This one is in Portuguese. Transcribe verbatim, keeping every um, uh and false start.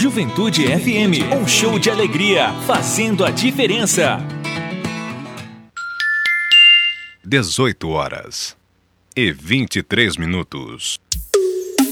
Juventude F M, um show de alegria, fazendo a diferença. dezoito horas e vinte e três minutos.